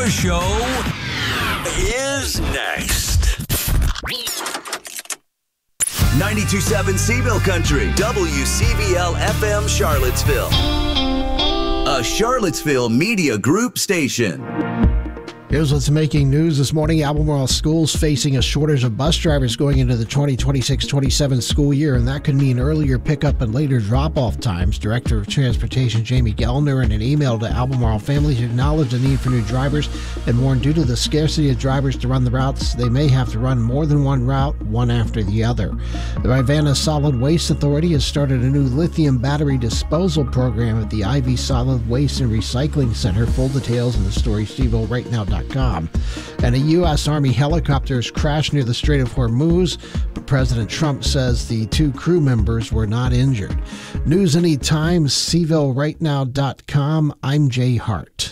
Breakfast Show is next. 92.7 Seville Country, WCVL FM Charlottesville. A Charlottesville Media Group station. Here's what's making news this morning. Albemarle schools facing a shortage of bus drivers going into the 2026-27 school year, and that could mean earlier pickup and later drop-off times. Director of Transportation Jamie Gellner, in an email to Albemarle families, acknowledged the need for new drivers and warned due to the scarcity of drivers to run the routes, they may have to run more than one route, one after the other. The Rivanna Solid Waste Authority has started a new lithium battery disposal program at the Ivy Solid Waste and Recycling Center. Full details in the story, StevilleRightNow.com. And a U.S. Army helicopter has crashed near the Strait of Hormuz, but President Trump says the two crew members were not injured. News anytime, StevilleRightNow.com. I'm Jay Hart.